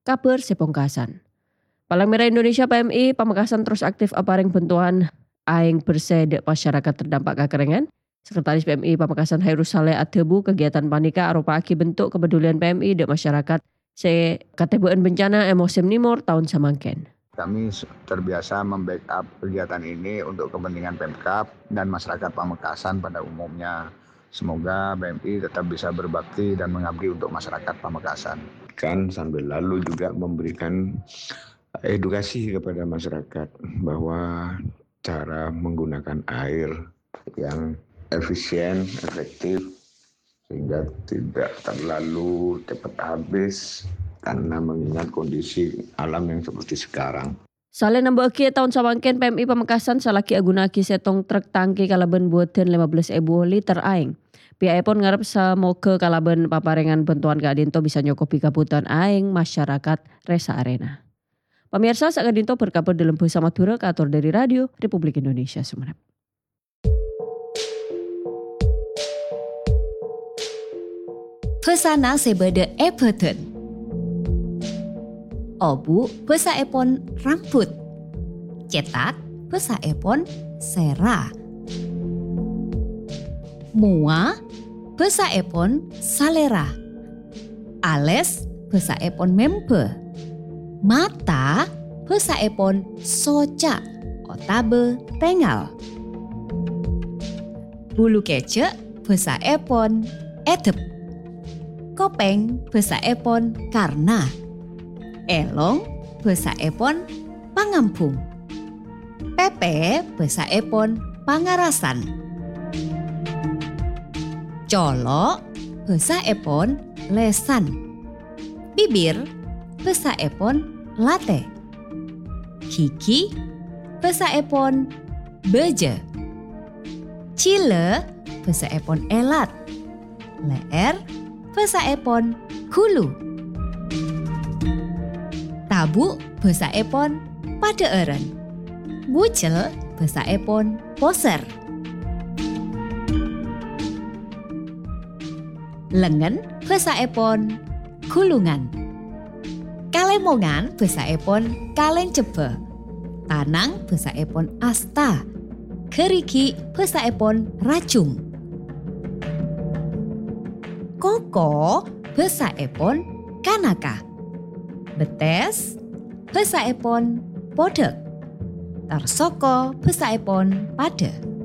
kabar sepongkasan. Palang Merah Indonesia PMI Pamekasan terus aktif apareng bantuan aing bersih masyarakat terdampak kekeringan. Sekretaris PMI Pamekasan Hairus Saleh Adebu kegiatan panika arupa aki bentuk kepedulian PMI dek masyarakat se katebeueun bencana musim nimor tahun samangken. Kami terbiasa membackup kegiatan ini untuk kepentingan Pemkab dan masyarakat Pamekasan pada umumnya. Semoga PMI tetap bisa berbakti dan mengabdi untuk masyarakat Pamekasan. Kan sambil lalu juga memberikan edukasi kepada masyarakat bahwa cara menggunakan air yang efisien, efektif, sehingga tidak terlalu cepat habis karena mengingat kondisi alam yang seperti sekarang. Saleh nambaheun tahun samangken PMI Pamekasan salaki agunaki setong truk tangki kalaban bueuteun 15.000 liter aing. Pihakipun ngarep samoga kalaban paparengan bantuan ka Adinto bisa nyokopi kabutuhan aing masyarakat Resa Arena. Pemirsa sakadinto berkabar dalam bahasa Madura kator dari Radio Republik Indonesia Sumeneb. Pesana sebede Everton. Obu besa epon rambut. Cetak besa epon sera. Mua besa epon salera. Ales besa epon member. Mata besa epon soca. Otabe tengal. Bulu kecek besa epon edep. Kopeng basa epon karna. Elong basa epon pangampung. Pepe basa epon pangarasan. Colo basa epon lesan. Bibir basa epon late. Kiki basa epon beje. Cile basa epon elat. Leer basa epon hulu. Tabu basa epon padeeureun. Bucel basa epon poser. Lengen basa epon gulungan. Kalemongan basa epon kaleng cebe. Tanang basa epon asta. Keriki basa epon racung. Koko basa epon kanaka. Betes basa epon podek. Tarsoko basa epon pade.